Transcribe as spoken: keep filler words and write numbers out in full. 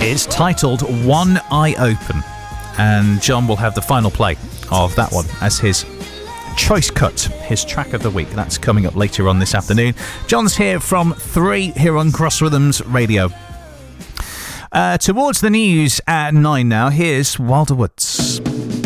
is titled One Eye Open, and John will have the final play of that one as his choice cut, his track of the week. That's coming up later on this afternoon. John's here from three here on Cross Rhythms Radio. Uh, towards the news at nine now, here's Wilder Woods.